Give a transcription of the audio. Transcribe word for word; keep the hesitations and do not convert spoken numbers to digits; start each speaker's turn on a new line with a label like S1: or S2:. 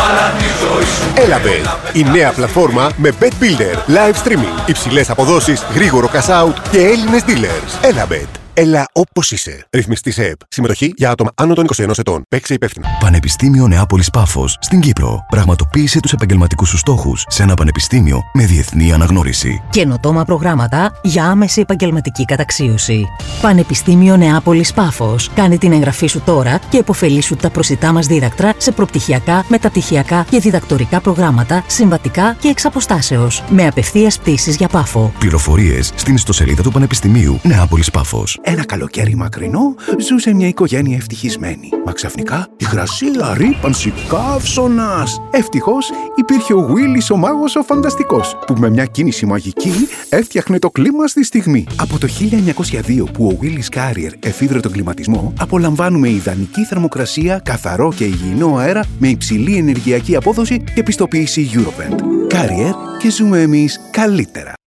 S1: Elabet, η νέα πλατφόρμα με Bet Builder, live streaming, υψηλές αποδόσεις, γρήγορο cash out και Έλληνες dealers. Elabet. Έλα όπως είσαι. Ρυθμιστής ΕΕΠ. Συμμετοχή για άτομα άνω των είκοσι ενός ετών. Παίξε υπεύθυνα.
S2: Πανεπιστήμιο Νεάπολης Πάφος στην Κύπρο. Πραγματοποίησε τους επαγγελματικούς σου στόχους σε ένα πανεπιστήμιο με διεθνή αναγνώριση.
S3: Καινοτόμα προγράμματα για άμεση επαγγελματική καταξίωση. Πανεπιστήμιο Νεάπολης Πάφος. Κάνε την εγγραφή σου τώρα και επωφελήσου τα προσιτά μας δίδακτρα σε προπτυχιακά, μεταπτυχιακά και διδακτορικά προγράμματα, συμβατικά και εξ αποστάσεως. Με απευθείας πτήσεις για Πάφο.
S2: Πληροφορίες στην ιστοσελίδα του Πανεπιστημίου Νεάπολης Πάφος.
S4: Ένα καλοκαίρι μακρινό ζούσε μια οικογένεια ευτυχισμένη. Μα ξαφνικά υγρασία, ρύπανση, καύσωνας. Ευτυχώς υπήρχε ο Willis ο μάγος ο φανταστικός, που με μια κίνηση μαγική έφτιαχνε το κλίμα στη στιγμή. Από το χίλια εννιακόσια δύο που ο Willis Carrier εφήβρε τον κλιματισμό, απολαμβάνουμε ιδανική θερμοκρασία, καθαρό και υγιεινό αέρα με υψηλή ενεργειακή απόδοση και πιστοποίηση Eurovent. Carrier, και ζούμε εμείς καλύτερα.